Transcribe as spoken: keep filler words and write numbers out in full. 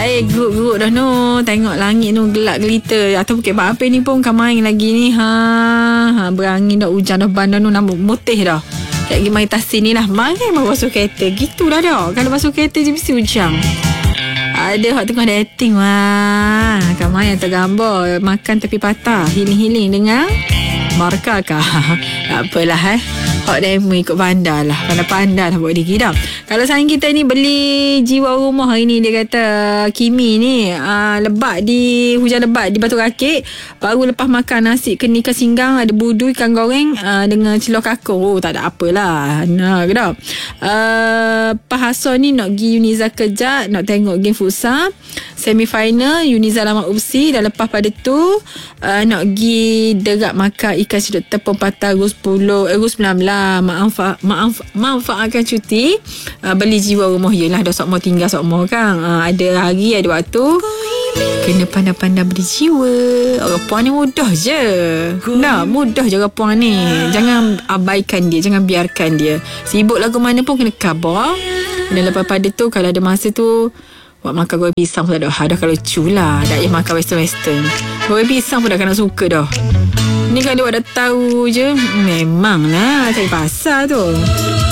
Baik, geruk-geruk dah no. Tengok langit tu gelap gelita. Atau bukit Bapin ni pun kan main lagi ni. Ha, ha berangin dah, hujan dah, bandar tu nampak mutih dah. Kayak pergi main tasin ni lah. Main mau basuh kereta. Gitulah dah. Kalau basuh kereta je mesti hujan. Ada hak tengah dating. Wah, kan main tergambar. Makan tepi patah. Healing-healing dengan Markah kah? Tak apalah eh. Hak demo ikut bandar lah. Pandai-pandai lah buat diri dah. Kalau sayang kita ni beli jiwa rumah hari ni, dia kata Kimi ni uh, lebat di hujan lebat di Batu Rakit. Baru lepas makan nasi kena ikan singgang, ada budu, ikan goreng uh, dengan celor kakao. Oh, tak ada apalah. Nah, kedap. Uh, Pak Hasan ni nak pergi Uniza kejap, nak tengok game futsal semi-final Uniza lawan U F C. Dah lepas pada tu uh, nak pergi derak makan ikan sidut tepung patah Rus sepuluh eh Rus sembilan belas. Maaf, maaf, manfaatkan cuti uh, beli jiwa rumah. Yelah dah sokmo tinggal sokmo kan. Uh, ada hari ada waktu, kena pandai-pandai beli jiwa. Orang puan ni mudah je. Nah, mudah je orang puan ni. Jangan abaikan dia, jangan biarkan dia. Sibuk lagu mana pun kena khabar. Dan lepas pada tu kalau ada masa tu buat makan goreng pisang pun tak ada. Dah kalau cu lah. Tak payah makan western-western. Goreng pisang pun dah kena suka dah. Ni kalau awak dah tahu je, memang lah cari pasal tu.